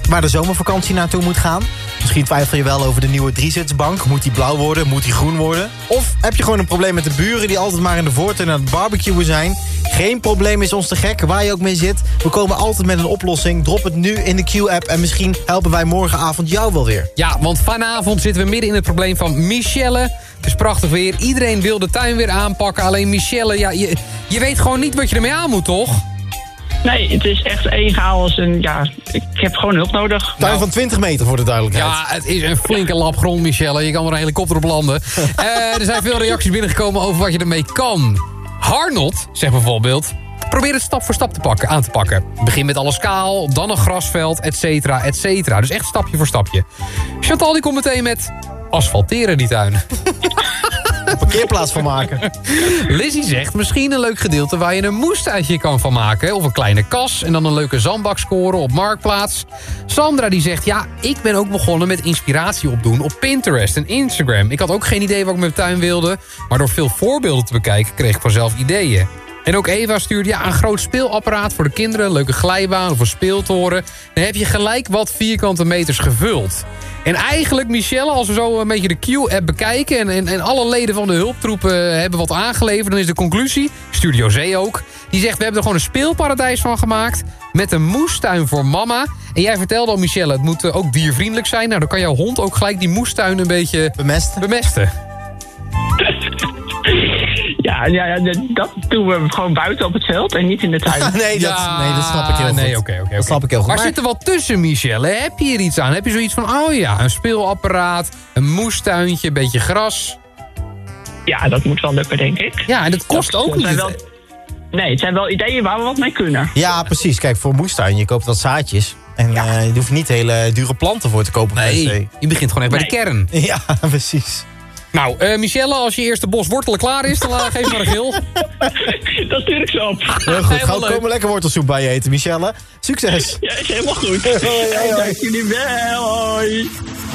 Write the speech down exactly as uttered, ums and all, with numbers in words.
waar de zomervakantie naartoe moet gaan? Misschien twijfel je wel over de nieuwe driezitsbank. Moet die blauw worden? Moet die groen worden? Of heb je gewoon een probleem met de buren die altijd maar in de voortuin aan het barbecuen zijn? Geen probleem, is ons te gek, waar je ook mee zit. We komen altijd met een oplossing. Drop het nu in de Q-app en misschien helpen wij morgenavond jou wel weer. Ja, want vanavond zitten we midden in het probleem van Michelle. Het is prachtig weer. Iedereen wil de tuin weer aanpakken. Alleen Michelle, ja, je, je weet gewoon niet wat je ermee aan moet, toch? Nee, het is echt één chaos en ja, ik heb gewoon hulp nodig. Tuin Nou, van twintig meter voor de duidelijkheid. Ja, het is een flinke lap grond, Michelle. Je kan er een helikopter op landen. uh, er zijn veel reacties binnengekomen over wat je ermee kan. Harnot zegt bijvoorbeeld: probeer het stap voor stap te pakken, aan te pakken. Begin met alles kaal, dan een grasveld, et cetera, et cetera. Dus echt stapje voor stapje. Chantal die komt meteen met asfalteren die tuin. Een parkeerplaats van maken. Lizzie zegt misschien een leuk gedeelte waar je een moestuintje kan van maken. Of een kleine kas en dan een leuke zandbak scoren op Marktplaats. Sandra die zegt, ja, ik ben ook begonnen met inspiratie opdoen op Pinterest en Instagram. Ik had ook geen idee wat ik met mijn tuin wilde. Maar door veel voorbeelden te bekijken kreeg ik vanzelf ideeën. En ook Eva stuurt, ja, een groot speelapparaat voor de kinderen. Een leuke glijbaan of een speeltoren. Dan heb je gelijk wat vierkante meters gevuld. En eigenlijk, Michelle, als we zo een beetje de Q-app bekijken... En, en, en alle leden van de hulptroepen hebben wat aangeleverd... dan is de conclusie, Studio Zee ook... die zegt, we hebben er gewoon een speelparadijs van gemaakt... met een moestuin voor mama. En jij vertelde al, Michelle, het moet ook diervriendelijk zijn. Nou, dan kan jouw hond ook gelijk die moestuin een beetje Bemesten. bemesten. Ja, ja, ja, dat doen we gewoon buiten op het veld en niet in de tuin. nee, dat, Ja, nee, dat snap ik heel goed. Nee, oké, oké. Dat snap ik heel goed. Maar, Maar zit er wat tussen, Michelle? Heb je hier iets aan? Heb je zoiets van, oh ja, een speelapparaat, een moestuintje, een beetje gras? Ja, dat moet wel lukken, denk ik. Ja, en dat kost Dat ook zijn niet. wel- Nee, het zijn wel ideeën waar we wat mee kunnen. Ja, precies. Kijk, voor een moestuin, je koopt wat zaadjes. En Ja. eh, je hoeft niet hele dure planten voor te kopen. per se. Nee, je begint gewoon even bij de kern. Ja, precies. Nou, eh, Michelle, als je eerste bos wortelen klaar is, dan laat- geef maar een gil. Dat stuur ik zo op. Heel goed. Helemaal Gaan we leuk. komen lekker wortelsoep bij je eten, Michelle. Succes. Ja, is helemaal goed. hoi, hoi. Dank jullie wel. Hoi.